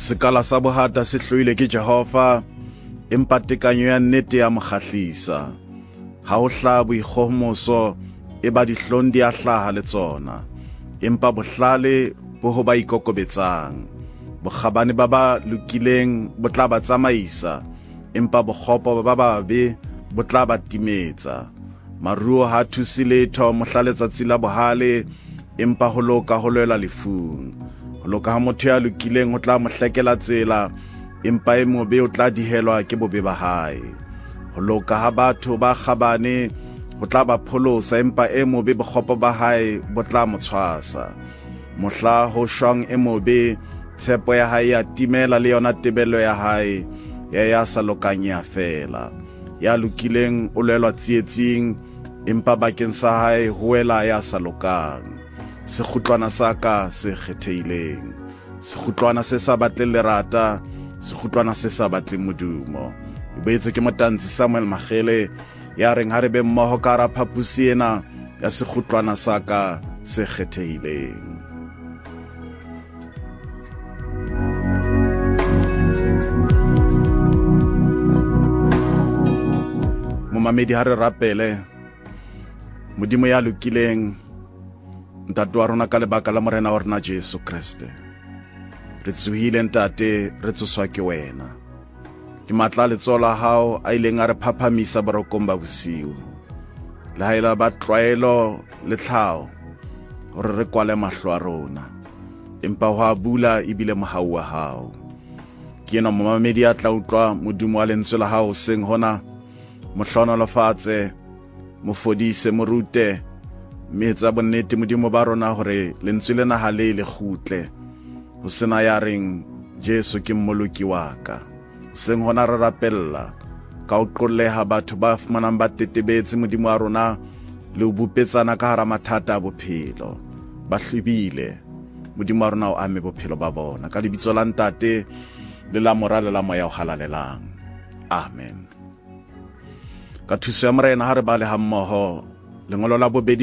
Sekala sa bohata se hloile ke Jehova, empa tekanyo ya nnete ya mokgahlisa. Ha o hlaha boikgohomoso, e ba dihlong di a hlaha le tsona, empa bohlale bo ho ba ikokobetsang. Bokgabane ba ba lokileng bo tla ba tsamaisa, empa bokgopo ba babe bo tla ba timetsa. Maruo ha thusi letho mohla letsatsi la bohale, empa ho loka ho lwela lefung. Ho loka ha motho ya lokileng ho tla mo hlekela tsela, empa e mobe o tla dihelwa ke bobe ba hae. Ho loka ha batho ba kgabane ho tla ba pholosa, empa e mobe bokgopo ba hae bo tla mo tshwasa. Mohla ho shwang e mobe, tshepo ya hae ya timela le yona tebelo ya hae ya sa lokang ya fela. Ya lokileng o lelwa tsietsing, empa bakeng sa hae ho wela ya sa lokang. Sekgutlwana sa ka se kgethehileng, sekgutlwana se sa batleng lerata, sekgutlwana se sa batleng modumo. E boetse ke motantshe Samuel Magele ya reng ha re be mmoho ka hara phapusi ena ya sekgutlwana sa ka se kgethehileng. Momamedi ha re rapele, Modimo ya lokileng, ntate wa rona ka lebaka la morena wa rona Jesu Kriste. Re tsohile ntate, re tsoswa ke wena. Ke matla letsoho la hao a ileng a re phaphamisa borokong ba bosiu. Le ha ela ba tlwaelo le tlhao hore re kwale mahlo a rona, empa ho a bula ebile mohau wa hao. Ke ena momamedi a tla utlwa modumo wa lentswe la hao seng hona, mohlonolofatse, mofodise, morute, metsa bonnete modimo ba rona hore lentswe lena ha le kgutle. Ho sena ya reng Jesu ke mmoloki wa ka. Seng hona re rapella ka o qolleha batho ba fumanang ba tetebetse modimo wa rona le o bupetsana ka hara mathata a bophelo. Ba hlwibile, modimo wa rona o ame bophelo ba bona. Ka lebitso la ntate le la mora le la moya o halalelang. Amen. Ka thuso ya morena ha re ba le ha mmoho, lengolo la bobedi